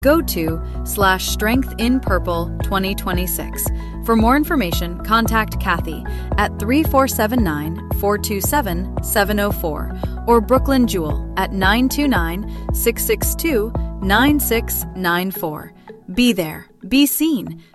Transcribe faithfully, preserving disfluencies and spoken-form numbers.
Go to slash strength in purple twenty twenty-six. For more information, contact Kathy at three four seven nine, four two seven, seven zero four or Brooklyn Jewel at nine two nine, six six two, nine six nine four. Be there, be seen,